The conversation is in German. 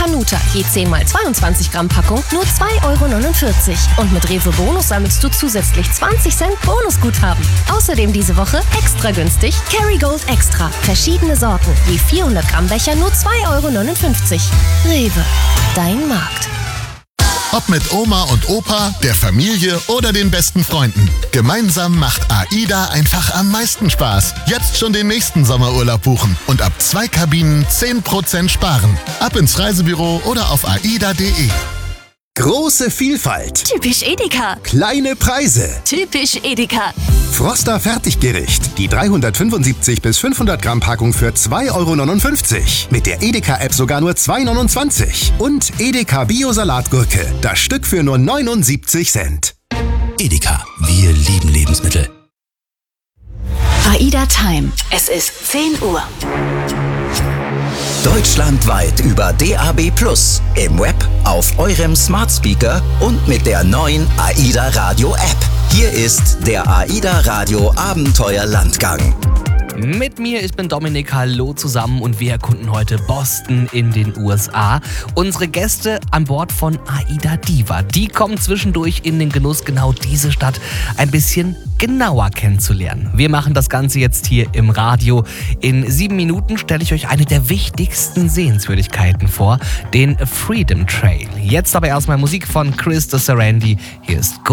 Hanuta, je 10 x 22 Gramm Packung, nur 2,49 €. Und mit Rewe Bonus sammelst du zusätzlich 20 Cent Bonusguthaben. Außerdem diese Woche extra günstig Kerrygold Extra. Verschiedene Sorten, je 400 Gramm Becher nur 2,59 €. Rewe, dein Markt. Ob mit Oma und Opa, der Familie oder den besten Freunden. Gemeinsam macht AIDA einfach am meisten Spaß. Jetzt schon den nächsten Sommerurlaub buchen und ab 2 Kabinen 10% sparen. Ab ins Reisebüro oder auf aida.de. Große Vielfalt. Typisch Edeka. Kleine Preise. Typisch Edeka. Froster Fertiggericht. Die 375 bis 500 Gramm Packung für 2,59 €. Mit der Edeka-App sogar nur 2,29 €. Und Edeka Bio-Salatgurke. Das Stück für nur 79 Cent. Edeka, wir lieben Lebensmittel. AIDA Time. Es ist 10 Uhr. Deutschlandweit über DAB+, im Web, auf eurem Smart Speaker und mit der neuen AIDA Radio App. Hier ist der AIDA Radio Abenteuer Landgang. Mit mir, ich bin Dominik, hallo zusammen und wir erkunden heute Boston in den USA. Unsere Gäste an Bord von AIDA Diva, die kommen zwischendurch in den Genuss, genau diese Stadt ein bisschen genauer kennenzulernen. Wir machen das Ganze jetzt hier im Radio. In 7 Minuten stelle ich euch eine der wichtigsten Sehenswürdigkeiten vor, den Freedom Trail. Jetzt aber erstmal Musik von Chris de Sarandí. Hier ist